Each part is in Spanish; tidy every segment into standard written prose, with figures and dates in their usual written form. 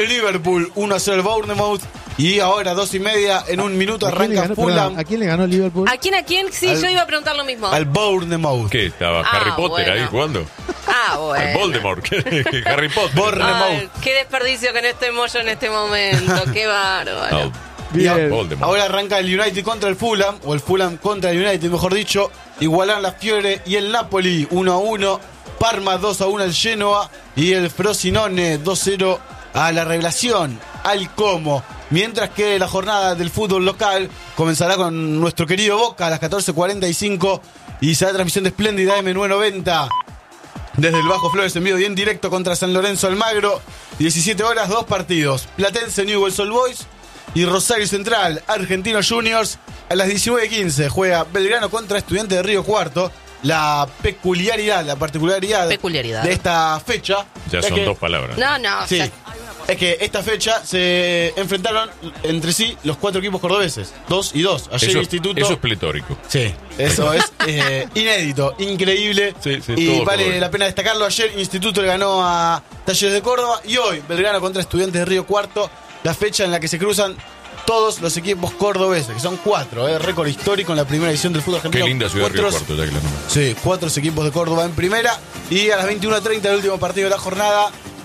Liverpool 1-0 el Bournemouth. Y ahora 2:30, en un minuto arranca Fulham. ¿A quién le ganó el Liverpool? ¿A quién? Sí, yo iba a preguntar lo mismo. Al Bournemouth. ¿Qué? ¿Estaba Harry Potter ahí jugando? Bueno. Al Voldemort. Harry Potter. Bournemouth. Qué desperdicio que no estemos yo en este momento. Qué bárbaro. No. Bien. Voldemort. Ahora arranca el United contra el Fulham, o el Fulham contra el United, mejor dicho. Igualan la Fiore y el Napoli 1-1. Parma 2-1 al Genoa. Y el Frosinone 2-0 a la Revelación, al Como. Mientras que la jornada del fútbol local comenzará con nuestro querido Boca a las 14:45 y será transmisión de Espléndida M990 desde el Bajo Flores en vivo y en directo contra San Lorenzo Almagro. 17 horas, 2 partidos. Platense Newell's Old Boys y Rosario Central Argentinos Juniors. A las 19:15 juega Belgrano contra Estudiantes de Río Cuarto. La particularidad de esta fecha. Ya son 2 palabras. No. Sí. Es que esta fecha se enfrentaron entre sí los 4 equipos cordobeses. 2 y 2. Ayer el Instituto. Eso es pletórico. Sí, eso es inédito, increíble. Sí, y vale la pena destacarlo. Ayer Instituto le ganó a Talleres de Córdoba. Y hoy Belgrano contra Estudiantes de Río Cuarto. La fecha en la que se cruzan todos los equipos cordobeses, que son 4, récord histórico en la primera edición del fútbol argentino. Qué linda ciudad de Río Cuarto, ya que la nombro. Sí, 4 equipos de Córdoba en primera. Y a las 21:30 el último partido de la jornada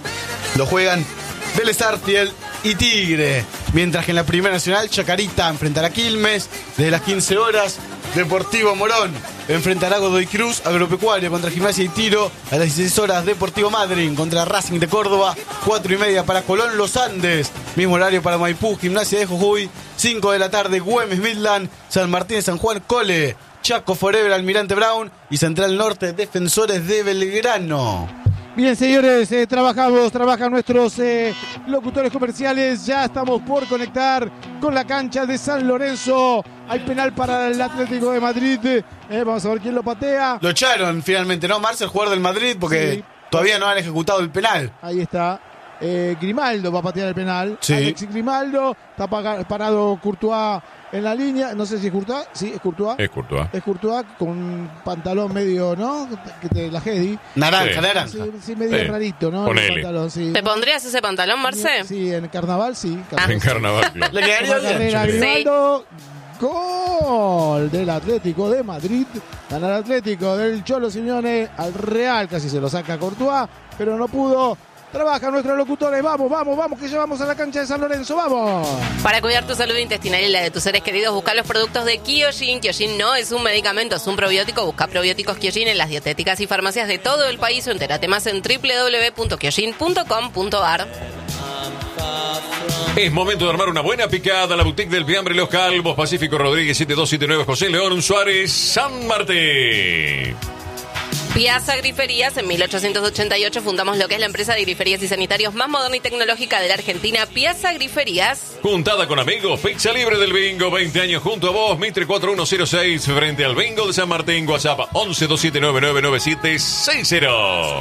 lo juegan Vélez Sarsfield y Tigre. Mientras que en la Primera Nacional, Chacarita enfrentará a Quilmes. Desde las 15 horas, Deportivo Morón enfrentará a Godoy Cruz. Agropecuario contra Gimnasia y Tiro. A las 16 horas, Deportivo Madryn contra Racing de Córdoba. 4:30 para Colón Los Andes. Mismo horario para Maipú, Gimnasia de Jujuy. 5 de la tarde, Güemes Midland, San Martín de San Juan, Cole, Chaco Forever, Almirante Brown y Central Norte, Defensores de Belgrano. Bien, señores, trabajan nuestros locutores comerciales. Ya estamos por conectar con la cancha de San Lorenzo. Hay penal para el Atlético de Madrid. Vamos a ver quién lo patea. Lo echaron finalmente, ¿no, Marce, el jugador del Madrid? Porque sí, todavía no han ejecutado el penal. Ahí está. Grimaldo va a patear el penal. Sí. Alexis Grimaldo. Está parado Courtois en la línea. No sé si es Courtois. Sí, es Courtois. Es Courtois. Es Courtois con pantalón medio, ¿no? La Jedi. Naranja. Sí, medio rarito, ¿no? Ponele. El pantalón, sí. ¿Te pondrías ese pantalón, Marce? Sí, en carnaval, sí. En carnaval. Claro. Le quedaría Carrera, bien. Grimaldo. Gol del Atlético de Madrid. Gana el Atlético del Cholo Simeone al Real. Casi se lo saca Courtois, pero no pudo. Trabajan nuestros locutores. Vamos, que llevamos a la cancha de San Lorenzo. ¡Vamos! Para cuidar tu salud intestinal y la de tus seres queridos, busca los productos de Kyojin. Kyojin no es un medicamento, es un probiótico. Busca probióticos Kyojin en las dietéticas y farmacias de todo el país o entérate más en www.kyojin.com.ar. Es momento de armar una buena picada. La boutique del Fiambre Los Calvos, Pacífico Rodríguez 7279, José León Suárez, San Martín. Piazza Griferías, en 1888 fundamos lo que es la empresa de griferías y sanitarios más moderna y tecnológica de la Argentina, Piazza Griferías. Juntada con amigos, pizza libre del bingo, 20 años junto a vos, Mitre 4106, frente al bingo de San Martín, WhatsApp 1127999760.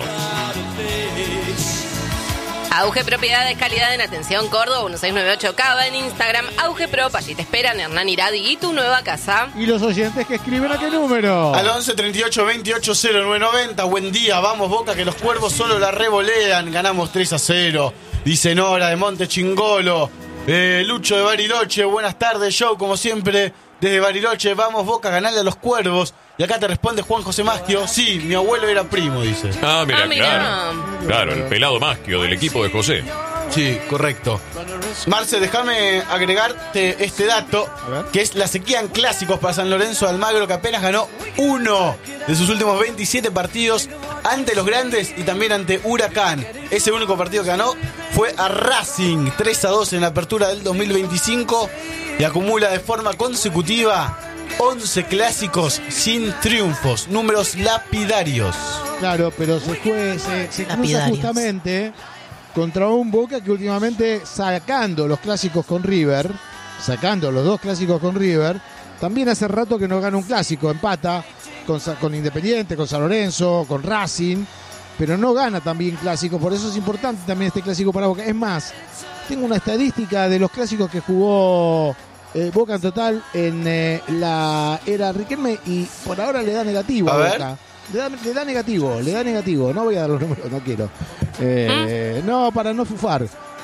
Auge Propiedades, calidad en atención, Córdoba 1698 Cava, en Instagram Auge Prop, allí te esperan Hernán Iradi y tu nueva casa. ¿Y los oyentes que escriben a qué número? Al 11 38 28 0990. Buen día, vamos Boca, que los cuervos solo la revolean. Ganamos 3-0. Dice Nora de Monte Chingolo. Lucho de Bariloche, buenas tardes, show como siempre desde Bariloche. Vamos Boca, ganarle a los cuervos. Y acá te responde Juan José Maschio. Sí, mi abuelo era primo, dice. Mira. Mira. Claro, el pelado Maschio del equipo de José. Sí, correcto. Marce, déjame agregarte este dato, que es la sequía en clásicos para San Lorenzo de Almagro, que apenas ganó 1 de sus últimos 27 partidos ante los grandes y también ante Huracán. Ese único partido que ganó fue a Racing, 3-2 en la apertura del 2025, y acumula de forma consecutiva 11 clásicos sin triunfos, números lapidarios. Claro, pero se cruza justamente contra un Boca que últimamente, sacando los clásicos con River, sacando los 2 clásicos con River, también hace rato que no gana un clásico, empata con Independiente, con San Lorenzo, con Racing, pero no gana también clásicos, por eso es importante también este clásico para Boca. Es más, tengo una estadística de los clásicos que jugó Boca en total en la era Riquelme y por ahora le da negativo a Boca. Le da negativo, no voy a dar los números, no quiero. No, para no fufar.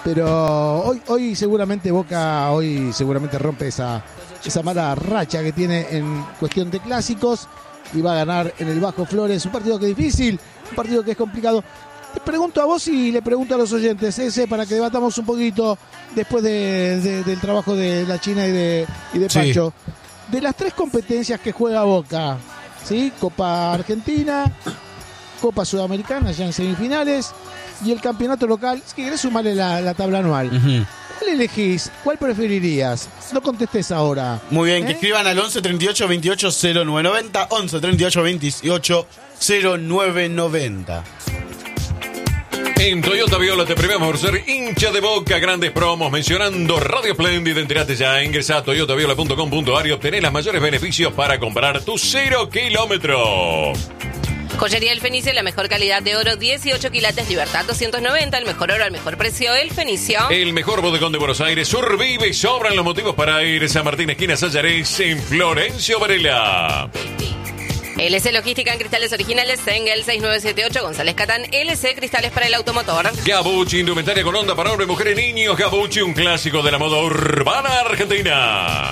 Pero hoy seguramente Boca rompe esa mala racha que tiene en cuestión de clásicos y va a ganar en el Bajo Flores. Un partido que es difícil, un partido que es complicado. Te pregunto a vos y le pregunto a los oyentes, para que debatamos un poquito después del trabajo de la China y de Pancho. De las 3 competencias que juega Boca, ¿sí? Copa Argentina, Copa Sudamericana ya en semifinales y el campeonato local. Es que querés sumarle la tabla anual. Uh-huh. ¿Cuál elegís? ¿Cuál preferirías? No contestes ahora. Muy bien, que escriban al 11 38 28 0990, 11 38 28 0990. En Toyota Viola te premiamos por ser hincha de Boca. Grandes promos mencionando Radio Splendid. Entérate ya, ingresa a toyotaviola.com.ar y obtener los mayores beneficios para comprar tu 0 kilómetro. Joyería El Fenicio, la mejor calidad de oro, 18 quilates, Libertad 290, el mejor oro al mejor precio, El Fenicio. El mejor bodegón de Buenos Aires, Survive y sobran los motivos para ir. San Martín, esquina Sallarés, en Florencio Varela. LC Logística en cristales originales, Sengel 6978, González Catán, LC Cristales para el automotor. Gabucci, indumentaria con onda para hombres, mujeres y niños. Gabucci, un clásico de la moda urbana argentina.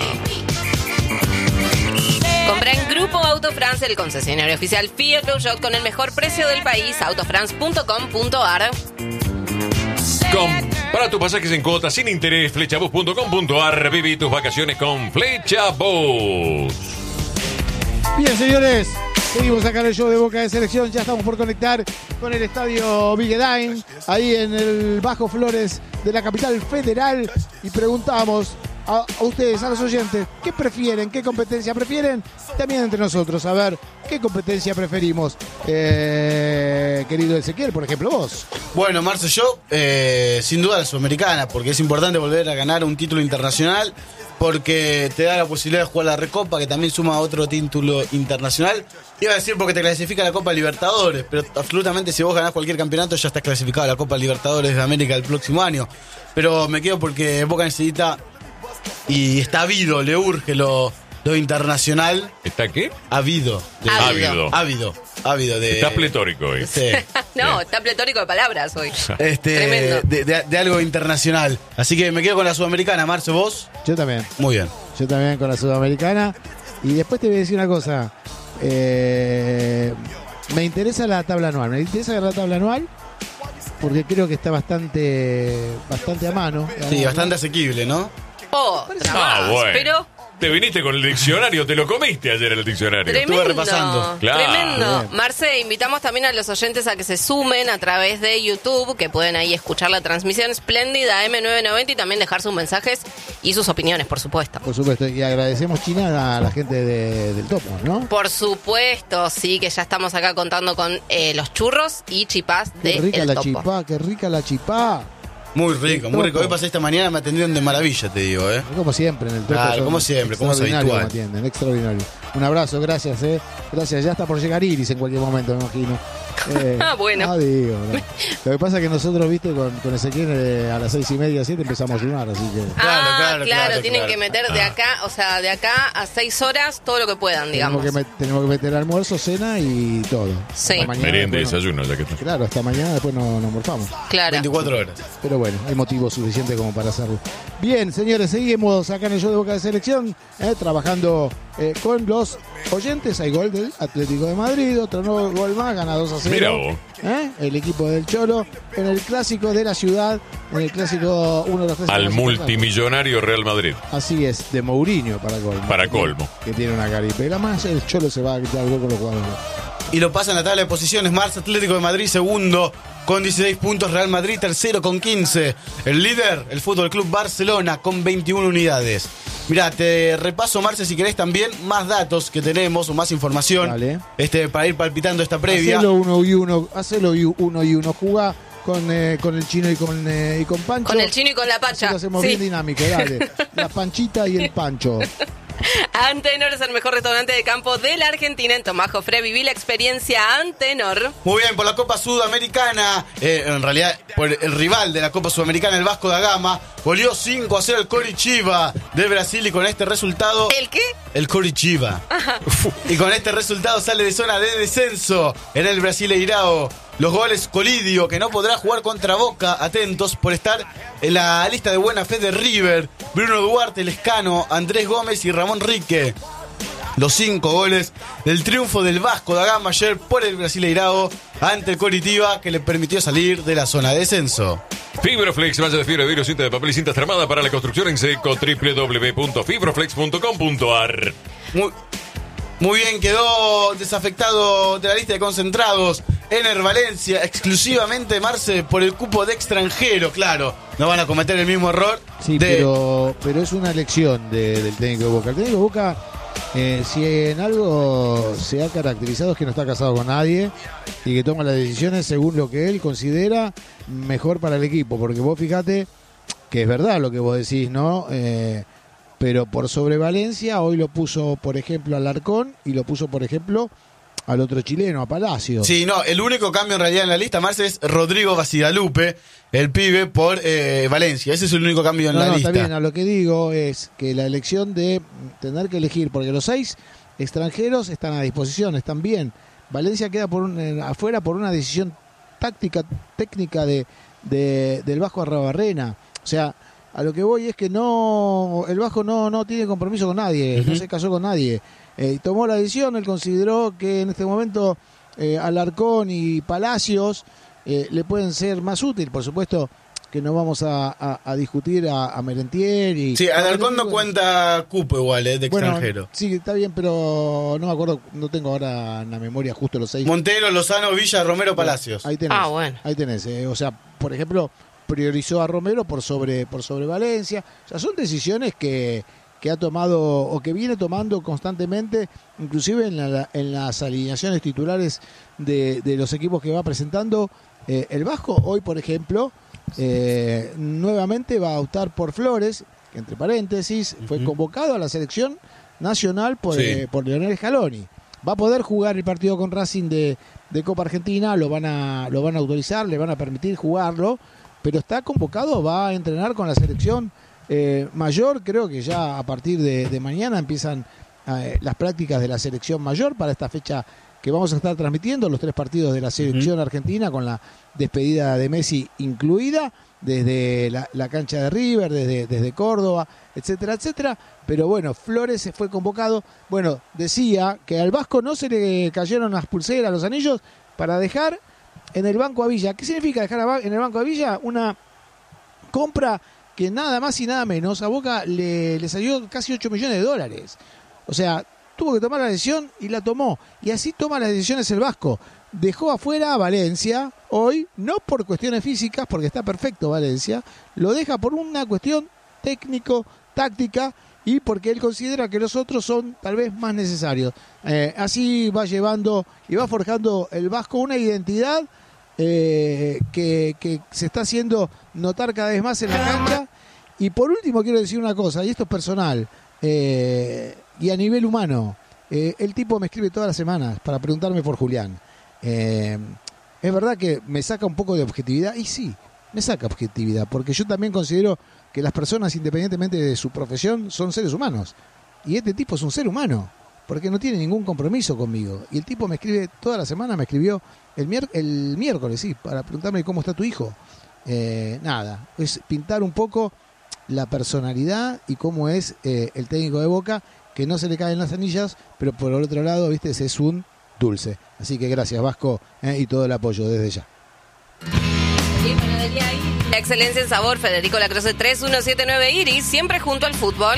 Compra en Grupo Autofrance, el concesionario oficial Fiat Peugeot con el mejor precio del país, autofrance.com.ar. Compra tus pasajes en cuotas sin interés, flechabus.com.ar. Viví tus vacaciones con Flechabus. Bien, señores, seguimos acá en el show de Boca de Selección. Ya estamos por conectar con el estadio Miguelain, ahí en el Bajo Flores de la capital federal. Y preguntamos a ustedes, a los oyentes, ¿qué prefieren? ¿Qué competencia prefieren? También entre nosotros, a ver, ¿qué competencia preferimos? Querido Ezequiel, por ejemplo, vos. Bueno, Marce, yo sin duda la Sudamericana, porque es importante volver a ganar un título internacional, porque te da la posibilidad de jugar la Recopa, que también suma otro título internacional. Iba a decir porque te clasifica a la Copa Libertadores, pero absolutamente si vos ganás cualquier campeonato ya estás clasificado a la Copa Libertadores de América el próximo año. Pero me quedo porque Boca necesita y está ávido, le urge lo internacional. ¿Está qué? Ávido. Está pletórico hoy. No, está pletórico de palabras hoy. Tremendo. De algo internacional. Así que me quedo con la Sudamericana. Marce, ¿vos? Yo también. Muy bien. Yo también con la Sudamericana. Y después te voy a decir una cosa. Me interesa la tabla anual. Me interesa la tabla anual porque creo que está bastante a mano. Sí, bastante asequible, ¿no? Bueno. Pero te viniste con el diccionario, te lo comiste ayer el diccionario. Tremendo, estuve repasando. Claro. Tremendo. Marce, invitamos también a los oyentes a que se sumen a través de YouTube, que pueden ahí escuchar la transmisión espléndida M990 y también dejar sus mensajes y sus opiniones, por supuesto. Por supuesto, y agradecemos, China, a la gente del Topo, ¿no? Por supuesto, sí, que ya estamos acá contando con los churros y chipás de Qué rica El la Topo. chipá, qué rica la chipá. Muy rico, muy rico. Hoy pasé esta mañana, me atendieron de maravilla, te digo, Como siempre en el Topo. Claro, como siempre, como es habitual. Me atienden, extraordinario. Un abrazo, gracias, Gracias, ya está por llegar Iris en cualquier momento, me imagino. Bueno. Digo, no. Lo que pasa es que nosotros, viste, con Ezequiel a las 6:30, 7 empezamos a ayunar, así que... Claro, tienen que meter de acá, o sea, de acá a 6 horas todo lo que puedan, digamos. Tenemos que meter almuerzo, cena y todo. Sí. Merienda y desayuno, ya que está. Claro, hasta mañana después nos morfamos. Claro. 24 horas. Pero bueno, hay motivo suficiente como para hacerlo. Bien, señores, seguimos acá en el show de Boca de Selección, trabajando con los oyentes. Hay gol del Atlético de Madrid, otro nuevo gol más, gana 2-0. Mira vos. El equipo del Cholo en el clásico de la ciudad, en el clásico, uno de los clásicos. Al multimillonario Real Madrid. Así es, de Mourinho para colmo. Que tiene una caripela más, el Cholo se va a quitar el gol con los jugadores. Y lo pasa en la tabla de posiciones. Marce, Atlético de Madrid segundo con 16 puntos. Real Madrid tercero con 15. El líder, el Fútbol Club Barcelona con 21 unidades. Mirá, te repaso, Marce, si querés también más datos que tenemos o más información. Dale. Para ir palpitando esta previa. Hacelo uno y uno. Jugá con el Chino y con Pancho. Con el Chino y con la Pacha. Así lo hacemos bien dinámico, dale. La Panchita y el Pancho. Antenor es el mejor restaurante de campo de la Argentina. En Tomás Jofré viví la experiencia Antenor. Muy bien, por la Copa Sudamericana, en realidad por el rival de la Copa Sudamericana, el Vasco da Gama, goleó 5-0 al Coritiba de Brasil y con este resultado... ¿El qué? El Coritiba. Y con este resultado sale de zona de descenso en el Brasileirao. Los goles Colidio, que no podrá jugar contra Boca, atentos por estar en la lista de buena fe de River. Bruno Duarte, Lescano, Andrés Gómez y Ramón Rique. Los 5 goles del triunfo del Vasco da Gama ayer por el Brasileirao ante el Coritiba, que le permitió salir de la zona de descenso. Fibroflex, malla de fibra de vidrio, cinta de papel y cinta tramada para la construcción en seco. www.fibroflex.com.ar. Muy bien, quedó desafectado de la lista de concentrados Ener Valencia, exclusivamente, Marce, por el cupo de extranjero. Claro, no van a cometer el mismo error. Sí, pero es una elección del técnico de Boca. El técnico de Boca, si en algo se ha caracterizado, es que no está casado con nadie y que toma las decisiones según lo que él considera mejor para el equipo. Porque vos fíjate que es verdad lo que vos decís, ¿no? Pero por sobre Valencia, hoy lo puso, por ejemplo, a Alarcón y lo puso, por ejemplo, al otro chileno, a Palacio. Sí, no, el único cambio en realidad en la lista, Marce, es Rodrigo Basidalupe, el pibe, por Valencia. Ese es el único cambio en la lista. Está bien, a lo que digo es que la elección de tener que elegir, porque los 6 extranjeros están a disposición, están bien. Valencia queda afuera por una decisión técnica del Vasco Arrabarrena. O sea, a lo que voy es que el Vasco no tiene compromiso con nadie, no se casó con nadie. Tomó la decisión, él consideró que en este momento Alarcón y Palacios le pueden ser más útil. Por supuesto que no vamos a discutir a Merentier. Sí, Alarcón no cuenta cupo igual, de extranjero. Sí, está bien, pero no me acuerdo, no tengo ahora en la memoria justo los 6. Montero, Lozano, Villa, Romero, Palacios. Ahí tenés. Bueno. Ahí tenés. O sea, por ejemplo, priorizó a Romero por sobre Valencia. O sea, son decisiones que ha tomado o que viene tomando constantemente, inclusive en las alineaciones titulares de los equipos que va presentando el Vasco. Hoy, por ejemplo, nuevamente va a optar por Flores, que entre paréntesis fue convocado a la selección nacional por Leonel Scaloni. Va a poder jugar el partido con Racing de Copa Argentina, lo van a autorizar, le van a permitir jugarlo, pero está convocado, va a entrenar con la selección mayor. Creo que ya a partir de mañana empiezan las prácticas de la selección mayor para esta fecha que vamos a estar transmitiendo, los 3 partidos de la selección argentina, con la despedida de Messi incluida, desde la cancha de River, desde Córdoba, etcétera, etcétera. Pero bueno, Flores fue convocado. Bueno, decía que al Vasco no se le cayeron las pulseras, los anillos, para dejar en el Banco a Villa. ¿Qué significa dejar en el Banco a Villa? Una compra que nada más y nada menos a Boca le salió casi $8 millones. O sea, tuvo que tomar la decisión y la tomó. Y así toma las decisiones el Vasco. Dejó afuera a Valencia hoy, no por cuestiones físicas, porque está perfecto Valencia, lo deja por una cuestión técnico-táctica y porque él considera que los otros son tal vez más necesarios. Así va llevando y va forjando el Vasco una identidad que se está haciendo notar cada vez más en la cancha. Y por último quiero decir una cosa, y esto es personal y a nivel humano. El tipo me escribe todas las semanas para preguntarme por Julián. Es verdad que me saca un poco de objetividad, y sí, me saca objetividad, porque yo también considero que las personas, independientemente de su profesión, son seres humanos. Y este tipo es un ser humano, porque no tiene ningún compromiso conmigo. Y el tipo me escribe toda la semana, me escribió el miércoles, sí, para preguntarme cómo está tu hijo. Nada, es pintar un poco la personalidad y cómo es el técnico de Boca, que no se le caen las anillas, pero por el otro lado, viste, es un dulce. Así que gracias, Vasco, y todo el apoyo desde ya. La excelencia en sabor, Federico Lacroze 3179 Iris, siempre junto al fútbol.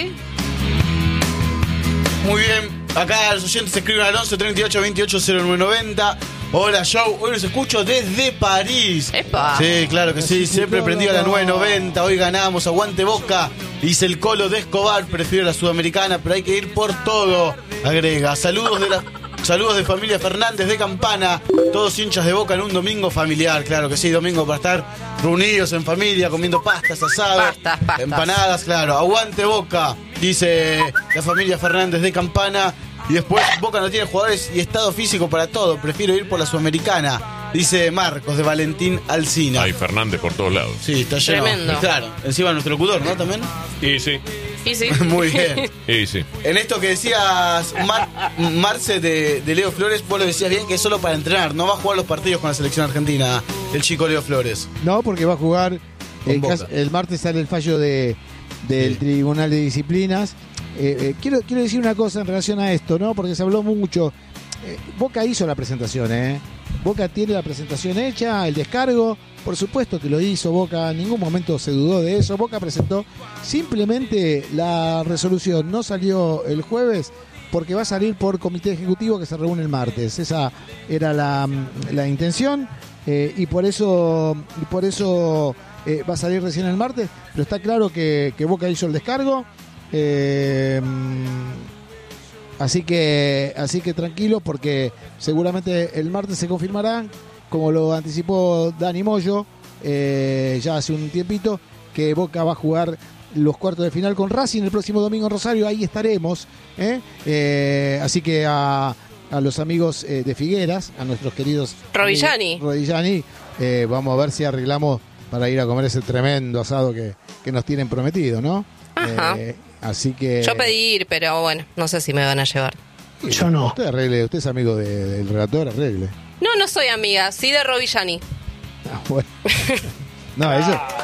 Muy bien, acá los oyentes se escriben al 11 38 28 0990. Hola, Joe, hoy los escucho desde París. ¡Epa! Sí, claro que sí, siempre prendido a la 990. Hoy ganamos, aguante Boca. Dice el Colo de Escobar, prefiero la Sudamericana, pero hay que ir por todo. Agrega, saludos de familia Fernández de Campana, todos hinchas de Boca en un domingo familiar. Claro que sí, domingo para estar reunidos en familia, comiendo pastas, asados, pastas. empanadas, claro. Aguante Boca, dice la familia Fernández de Campana. Y después, Boca no tiene jugadores y estado físico para todo, prefiero ir por la Sudamericana. Dice Marcos de Valentín Alsina. Hay Fernández por todos lados. Sí, está lleno. Tremendo. Claro, encima nuestro locutor, ¿no? También. Y sí. Y sí. Muy bien. Y sí. En esto que decías, Marce de Leo Flores, vos lo decías bien, que es solo para entrenar, no va a jugar los partidos con la selección argentina, el chico Leo Flores. No, porque va a jugar, Boca. el martes sale el fallo del Tribunal de Disciplinas. Quiero decir una cosa en relación a esto, ¿no? Porque se habló mucho. Boca hizo la presentación, Boca tiene la presentación hecha, el descargo, por supuesto que lo hizo Boca, en ningún momento se dudó de eso. Boca presentó, simplemente la resolución no salió el jueves porque va a salir por comité ejecutivo que se reúne el martes. Esa era la intención, y por eso va a salir recién el martes, pero está claro que Boca hizo el descargo. Así que tranquilo, porque seguramente el martes se confirmarán, como lo anticipó Dani Moyo ya hace un tiempito, que Boca va a jugar los cuartos de final con Racing el próximo domingo en Rosario. Ahí estaremos, así que a los amigos de Figueras, a nuestros queridos Rodillani, vamos a ver si arreglamos para ir a comer ese tremendo asado que nos tienen prometido, ¿no? Ajá. Así que... Yo pedí ir, pero bueno, no sé si me van a llevar. Yo no. Usted arregle, usted es amigo del relator, arregle. No soy amiga, sí de Robillani. Bueno. No,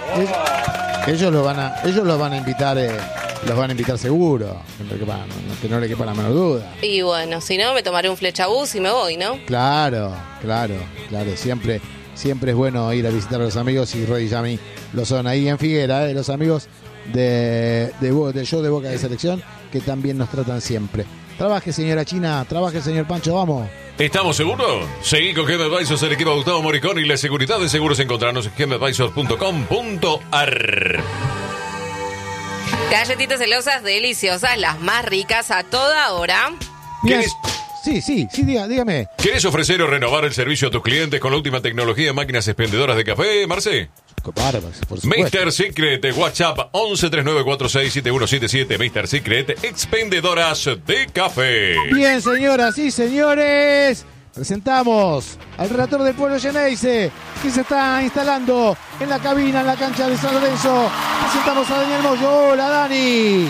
ellos los van a invitar, los van a invitar seguro, que no le quepa la menor duda. Y bueno, si no, me tomaré un flechabús y me voy, ¿no? Claro, siempre es bueno ir a visitar a los amigos, y Roddy y Yami lo son ahí en Figuera, los amigos del show de Boca de Selección, que también nos tratan siempre. Trabaje, señora China, trabaje, señor Pancho, vamos. ¿Estamos seguros? Seguí con Game Advisors, el equipo de Gustavo Moricón y la seguridad de seguros. Encontrarnos en gameadvisors.com.ar. Galletitas celosas deliciosas, las más ricas a toda hora. ¿Querés? Sí, dígame. ¿Querés ofrecer o renovar el servicio a tus clientes con la última tecnología en máquinas expendedoras de café, Marce? Por supuesto. Mr. Secret, WhatsApp 1139467177. Mr. Secret, expendedoras de café. Bien, señoras y señores, presentamos al relator del pueblo Geneise, que se está instalando en la cabina, en la cancha de San Lorenzo. Presentamos a Daniel Moyo. Hola, Dani.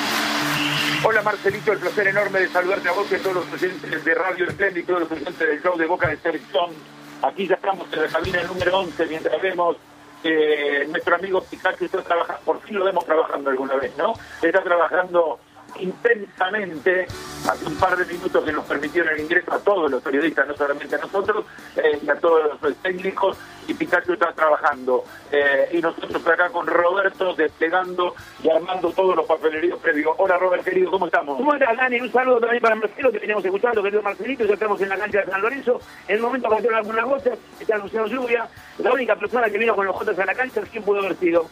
Hola, Marcelito, el placer enorme de saludarte a vos y a todos los presentes de Radio Esplendid y todos los presentes del show de Boca de Selección. Aquí ya estamos en la cabina número 11, mientras vemos nuestro amigo Pikachu está trabajando, por fin lo vemos trabajando alguna vez, ¿no? Está trabajando intensamente. Hace un par de minutos que nos permitieron el ingreso a todos los periodistas, no solamente a nosotros, y a todos los técnicos, y Pikachu está trabajando. Y nosotros acá con Roberto desplegando y armando todos los papeleríos previos. Hola, Robert, querido, ¿cómo estamos? ¿Cómo estás, Dani? Un saludo también para Marcelo, que venimos escuchando, querido Marcelito. Ya estamos en la cancha de San Lorenzo. En el momento que cayeron algunas gotas, está anunciando lluvia. La única persona que vino con los jotas a la cancha, ¿quién pudo haber sido?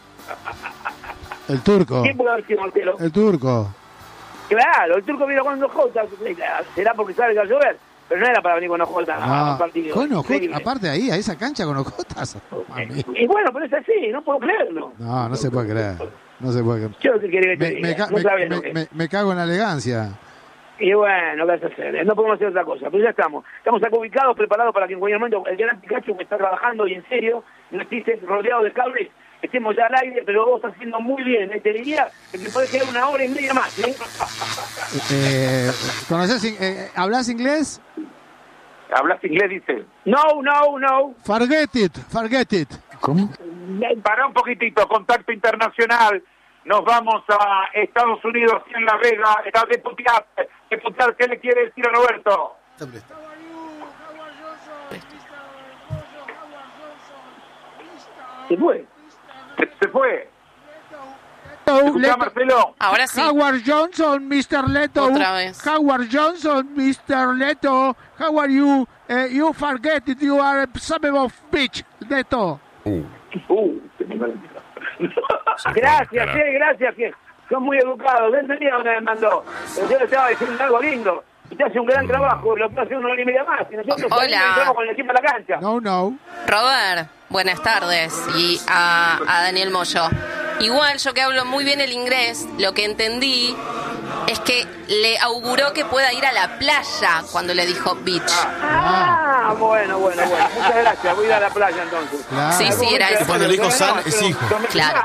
El turco. ¿Quién pudo haber sido, Marcelo? El turco. Claro, el turco vino con los jotas. Será porque sabe que va a llover. Pero no era para venir con ojotas a un partido. Con ojotas, aparte ahí, a esa cancha con ojotas. Y bueno, pero es así, no puedo creerlo. No se puede creer. No se puede creer. Yo no sé qué quiere que te diga. No sabes lo que es. Me cago en la elegancia. Y bueno, ¿qué vas a hacer? No podemos hacer otra cosa. Pero ya estamos. Estamos acá ubicados, preparados para que en cualquier momento el gran Pikachu, que está trabajando y en serio, no estés rodeado de cables, estemos ya al aire, pero vos estás haciendo muy bien. Te diría que te puede quedar 1 hora y media más. ¿Hablas inglés? ¿Hablas inglés, dice? No. Forget it. ¿Cómo? Para un poquitito, contacto internacional. Nos vamos a Estados Unidos, en La Vega. Está deputar, ¿qué le quiere decir a Roberto? Se fue. Se fue. Leto. Marcelo. Ahora sí. Howard Johnson, Mr. Leto. Otra vez. Howard Johnson, Mr. Leto. How are you? You forget it. You are a son of bitch, Leto. Gracias. Son muy educados. Entendía dónde me mandó. Pero yo le estaba diciendo algo lindo. Usted hace un gran trabajo, lo puede hacer 1 hora y media más. Y nosotros entramos con el equipo a la cancha. No. Robert, buenas tardes. Y a Daniel Moyo. Igual, yo que hablo muy bien el inglés, lo que entendí es que le auguró que pueda ir a la playa cuando le dijo beach. Bueno. Muchas gracias. Voy a ir a la playa entonces. Claro. Sí, era eso. Cuando el hijo San es hijo. Claro.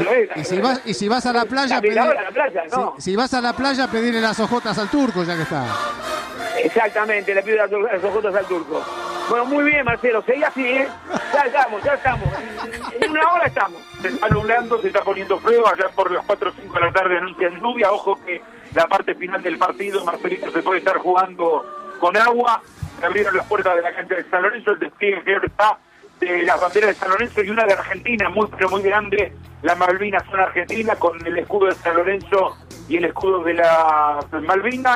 Y si vas a la playa, si vas a la playa, pedirle las ojotas al turco, ya que está. Exactamente, le pido las ojotas al turco. Bueno, muy bien, Marcelo, seguí así, ¿eh? Ya estamos. En una hora estamos. Se está nublando, se está poniendo frío. Allá por las 4 o 5 de la tarde anuncian lluvia. Ojo que la parte final del partido, Marcelito, se puede estar jugando con agua. Se abrieron las puertas de la cancha de San Lorenzo. El despliegue que está de las banderas de San Lorenzo y una de Argentina, muy grande. Las Malvinas son argentinas, con el escudo de San Lorenzo y el escudo de las Malvinas.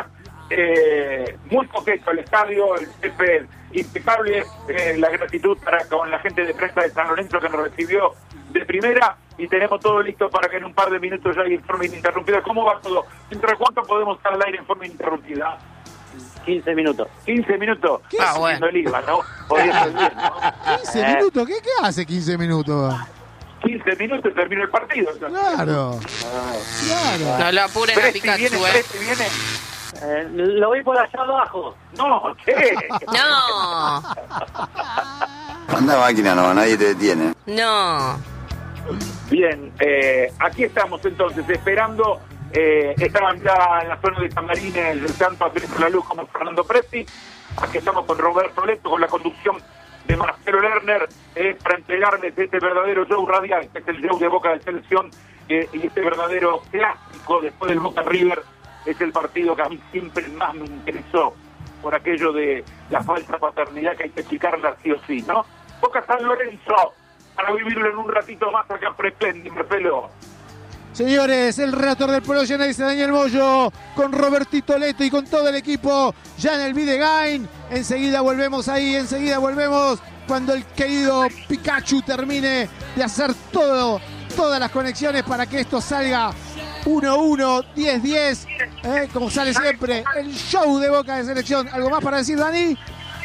Muy coqueto el estadio, el césped impecable, la gratitud con la gente de prensa de San Lorenzo que nos recibió de primera, y tenemos todo listo para que en un par de minutos ya haya en forma ininterrumpida. ¿Cómo va todo? ¿Entre cuánto podemos estar al aire en forma ininterrumpida? 15 minutos. 15 minutos. ¿Qué? Bueno. El IVA, ¿no? Podría ser bien, ¿no? 15 minutos, ¿qué hace 15 minutos? 15 minutos termina el partido. Claro. No lo apuren a Pikachu, viene. Lo voy por allá abajo. No, ¿qué? No. Anda máquina, no, nadie te detiene. No. Bien, aquí estamos entonces esperando. Estaban ya en la zona de Camarines, tanto Andrés La Luz como Fernando Presti. Aquí estamos con Roberto Leto, con la conducción de Marcelo Lerner, para entregarles este verdadero show radial, que es el show de Boca de Selección, y este verdadero clásico después del Boca River. Es el partido que a mí siempre más me interesó, por aquello de la falsa paternidad que hay que achicarla sí o sí, ¿no? Boca San Lorenzo, para vivirlo en un ratito más acá por Espléndido, Marcelo. Señores, el relator del Pueblo Llena dice Daniel Moyo, con Robertito Leto y con todo el equipo, ya en el Videgain. Enseguida volvemos cuando el querido Pikachu termine de hacer todas las conexiones para que esto salga 1-1, 10-10, como sale siempre, el show de Boca de Selección. ¿Algo más para decir, Dani?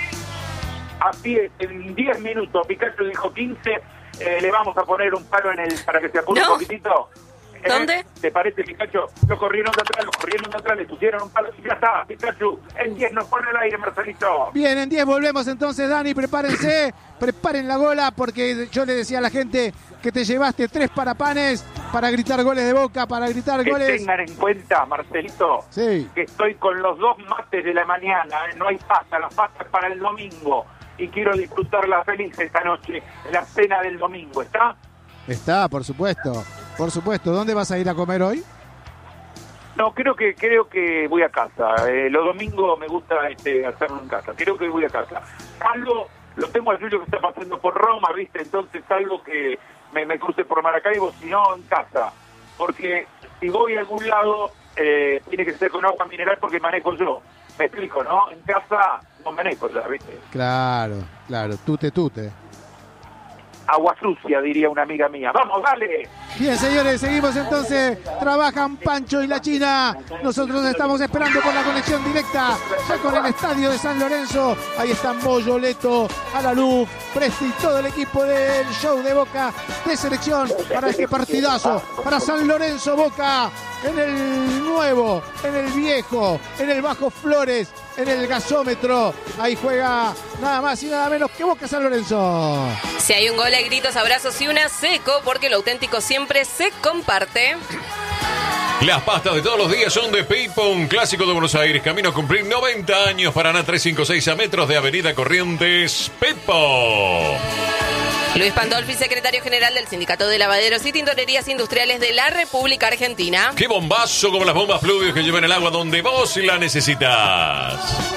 Así es, en 10 minutos, Pikachu dijo 15, le vamos a poner un palo para que se apure un poquitito. ¿Dónde? ¿Te parece, Pikachu? Lo corrieron de atrás, le pusieron un palo y ya está, Pikachu. En 10 nos pone el aire, Marcelito. Bien, en 10 volvemos entonces, Dani, prepárense, preparen la gola, porque yo le decía a la gente que te llevaste 3 parapanes para gritar goles de Boca, para gritar goles. Que tengan en cuenta, Marcelito, sí, que estoy con los 2 mates de la mañana, no hay pasta, la pasta es para el domingo, y quiero disfrutarla feliz esta noche, la cena del domingo, ¿está? Está, por supuesto. ¿Dónde vas a ir a comer hoy? No, creo que voy a casa. Los domingos me gusta hacerlo en casa. Creo que voy a casa. Algo, lo tengo a Julio que está pasando por Roma, ¿viste? Entonces algo que me cruce por Maracaibo, si no, en casa. Porque si voy a algún lado, tiene que ser con agua mineral porque manejo yo. Me explico, ¿no? En casa no manejo ya, ¿viste? Claro. Tute. Agua sucia, diría una amiga mía. ¡Vamos, dale! Bien, señores, seguimos entonces. Trabajan Pancho y la China. Nosotros estamos esperando por la conexión directa ya con el estadio de San Lorenzo. Ahí están Moyo, Leto, Alalú, Presti y todo el equipo del show de Boca de Selección para este partidazo. Para San Lorenzo, Boca en el nuevo, en el viejo, en el Bajo Flores, en el gasómetro. Ahí juega nada más y nada menos que Boca San Lorenzo. Si hay un gol, hay gritos, abrazos y una seco, porque lo auténtico siempre se comparte. Las pastas de todos los días son de Pipo, un clásico de Buenos Aires. Camino a cumplir 90 años. Paraná 356 a metros de Avenida Corrientes. Pipo. Luis Pandolfi, secretario general del Sindicato de Lavaderos y Tintorerías Industriales de la República Argentina. ¡Qué bombazo como las bombas Fluvios que llevan el agua donde vos la necesitas!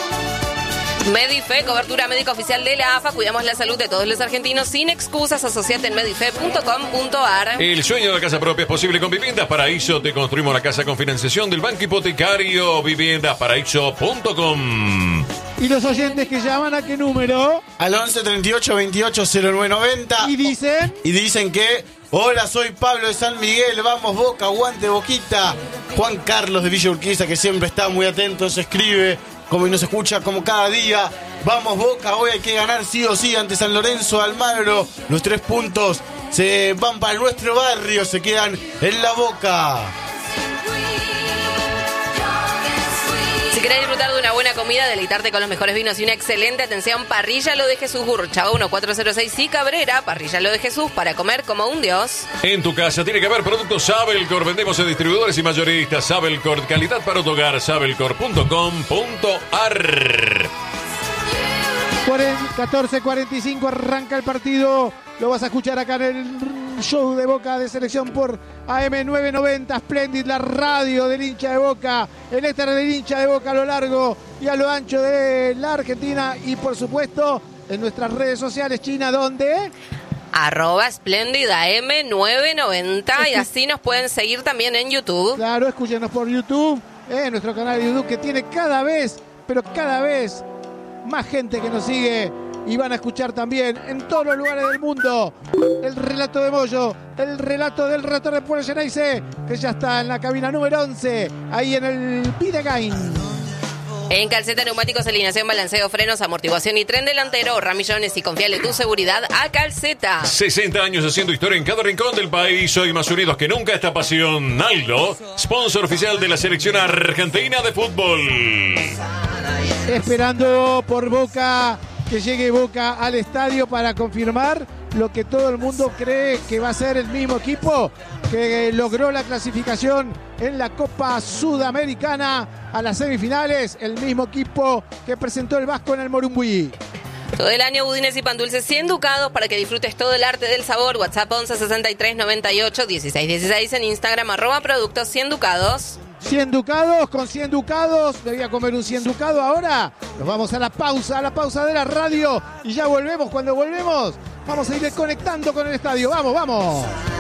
Medife, cobertura médica oficial de la AFA. Cuidamos la salud de todos los argentinos sin excusas. Asociate en medife.com.ar. El sueño de la casa propia es posible con Viviendas Paraíso. Te construimos la casa con financiación del Banco Hipotecario. Viviendasparaíso.com. ¿Y los oyentes que llaman a qué número? Al 11 38 28 0990. ¿Y dicen? Y dicen que... Hola, soy Pablo de San Miguel, vamos Boca, aguante Boquita. Juan Carlos de Villa Urquiza, que siempre está muy atento, se escribe como y nos escucha como cada día. Vamos Boca, hoy hay que ganar sí o sí ante San Lorenzo Almagro. Los 3 puntos se van para nuestro barrio, se quedan en la Boca. Si querés disfrutar de una buena comida, deleitarte con los mejores vinos y una excelente atención. Parrilla Lo de Jesús, Gurruchaga 1406 y Cabrera. Parrilla Lo de Jesús, para comer como un dios. En tu casa tiene que haber productos Sabelcor. Vendemos en distribuidores y mayoristas. Sabelcor, calidad para tu hogar. Sabelcor.com.ar. 14:45 arranca el partido. Lo vas a escuchar acá en el show de Boca de Selección por AM990 Splendid, la radio del hincha de Boca, el éter del hincha de Boca a lo largo y a lo ancho de la Argentina, y por supuesto en nuestras redes sociales, China, ¿dónde? @Splendid AM990 y así nos pueden seguir también en YouTube. Claro, escúchenos por YouTube, nuestro canal de YouTube que tiene cada vez, pero cada vez más gente que nos sigue, y van a escuchar también en todos los lugares del mundo el relato de Moyo, el relato del relator de Pueblo Geneise, que ya está en la cabina número 11, ahí en el Pidegain. En Calceta, neumáticos, alineación, balanceo, frenos, amortiguación y tren delantero. Ahorra millones y confiale tu seguridad a Calceta. 60 años haciendo historia en cada rincón del país. Hoy más unidos que nunca esta pasión. Naldo, sponsor oficial de la selección argentina de fútbol. Esperando por Boca, que llegue Boca al estadio para confirmar lo que todo el mundo cree que va a ser el mismo equipo que logró la clasificación en la Copa Sudamericana a las semifinales, el mismo equipo que presentó el Vasco en el Morumbi. Todo el año budines y pan dulces 100 ducados para que disfrutes todo el arte del sabor. WhatsApp 11 63 98 16 16. En Instagram @productos 100 ducados. 100 ducados, con 100 ducados, me voy a comer un 100 ducado ahora. Nos vamos a la pausa de la radio y ya volvemos. Cuando volvemos, vamos a ir conectando con el estadio. ¡Vamos, vamos!